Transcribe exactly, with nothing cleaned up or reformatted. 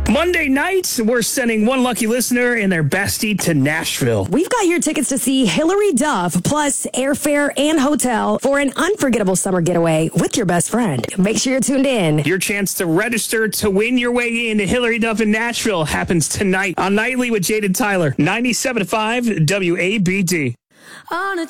Monday night, we're sending one lucky listener and their bestie to Nashville. We've got your tickets to see Hilary Duff, plus airfare and hotel for an unforgettable summer getaway with your best friend. Make sure you're tuned in. Your chance to register to win your way into Hilary Duff in Nashville happens tonight on Nightly with Jade and Tyler, ninety-seven point five W A B D. On a